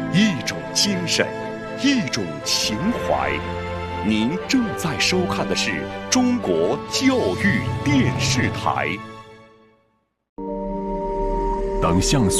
一种精神，一种情怀。您正在收看的是中国教育电视台。当像素